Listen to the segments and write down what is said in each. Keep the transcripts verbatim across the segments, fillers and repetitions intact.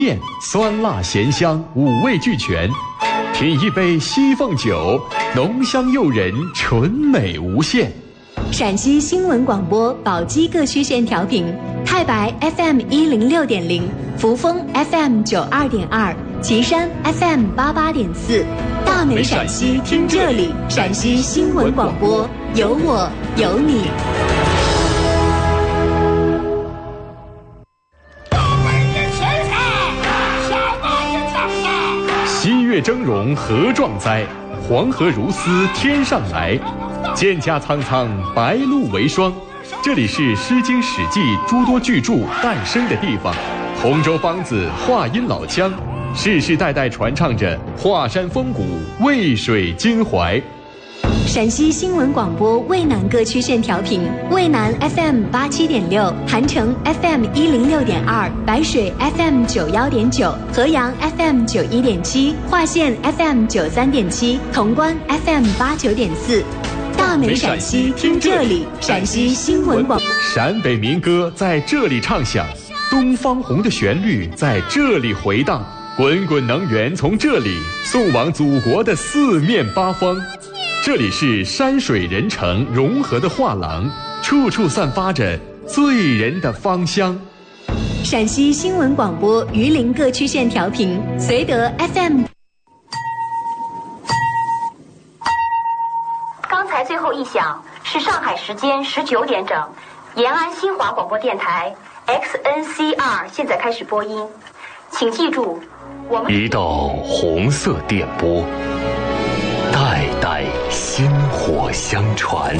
面酸辣咸香五味俱全，品一杯西凤酒，浓香诱人，纯美无限。 陕西新闻广播宝鸡各区县调频：太白 F M 一零六点零，扶风 F M 九二点二，岐山 F M 八八点四。大美陕西听这里，陕西新闻广播，有我有你。 西岳峥嵘何壮哉，黄河如丝天上来，蒹葭苍苍白露为霜。这里是《诗经》《史记》诸多巨著诞生的地方，通州梆子话音老腔，世世代代传唱着华山风骨，渭水襟怀。 陕西新闻广播渭南各区县调频：渭南 F M 八七点六，韩城 F M 一零六点二，白水 F M 九幺点九，河阳 F M 九一点七，华县 F M 九三点七，潼关 F M 八九点四。大美陕西听这里，陕西新闻广播。 陕北民歌在这里唱响，东方红的旋律在这里回荡，滚滚能源从这里送往祖国的四面八方。这里是山水人城融合的画廊，处处散发着醉人的芳香。 陕西新闻广播榆林各区县调频：绥德 F M。 刚才最后一响是上海时间十九点整，延安新华广播电台 X N C R 现在开始播音，请记住，我们一道红色电波，代代薪火相传，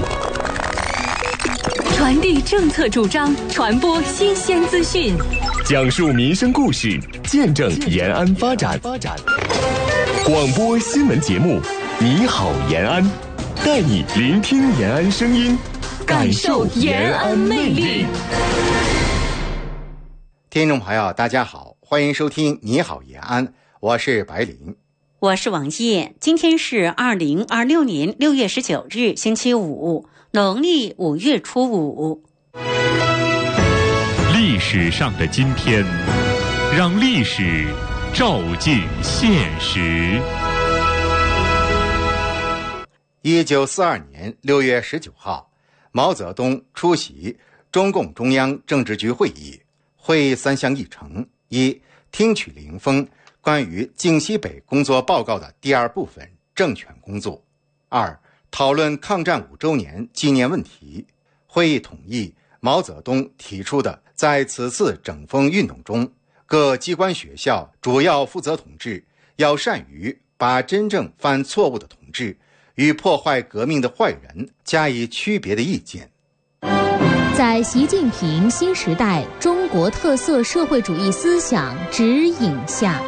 传递政策主张，传播新鲜资讯， 讲述民生故事，见证延安发展。广播新闻节目，你好延安，带你聆听延安声音，感受延安魅力。 听众朋友大家好，欢迎收听你好延安，我是白林， 我是王叶。今天是二零二六年六月十九日星期五，农历五月初五。 历史上的今天，让历史照进现实。 一九四二年六月十九号，毛泽东出席中共中央政治局会议，会议三项议程：一、听取林峰关于晋西北工作报告的第二部分政权工作；二、讨论抗战五周年纪念问题。会议同意毛泽东提出的，在此次整风运动中，各机关学校主要负责同志要善于把真正犯错误的同志与破坏革命的坏人加以区别的意见。 在习近平新时代中国特色社会主义思想指引下，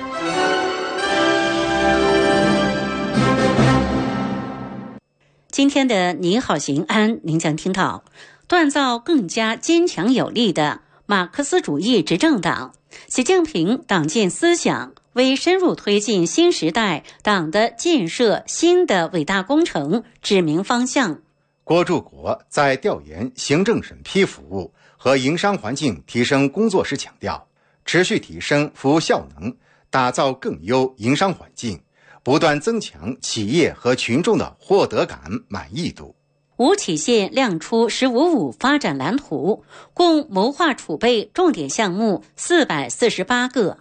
今天的你好延安，您将听到锻造更加坚强有力的马克思主义执政党，习近平党建思想为深入推进新时代党的建设新的伟大工程指明方向。 郭柱国在调研行政审批服务和营商环境提升工作时强调，持续提升服务效能，打造更优营商环境，不断增强企业和群众的获得感满意度。 吴起县亮出十五五发展蓝图，共谋划储备重点项目四百四十八个。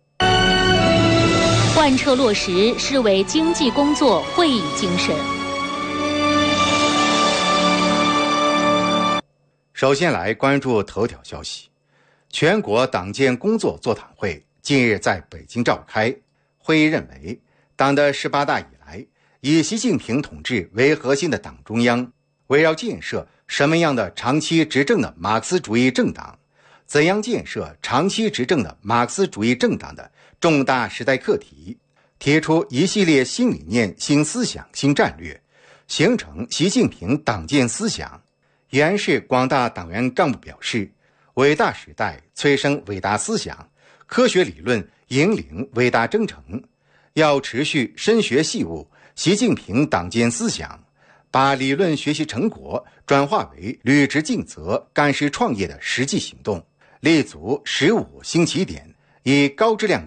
贯彻落实市委经济工作会议精神。 首先来关注头条消息，全国党建工作座谈会近日在北京召开。会议认为，党的十八大以来，以习近平同志为核心的党中央，围绕建设什么样的长期执政的马克思主义政党，怎样建设长期执政的马克思主义政党的重大时代课题，提出一系列新理念、新思想、新战略，形成习近平党建思想。原是广大党员干部表示，伟大时代催生伟大思想，科学理论引领伟大征程，要持续深学细悟习近平党建思想，把理论学习成果转化为履职尽责、干事创业的实际行动，立足十五新起点，以高质量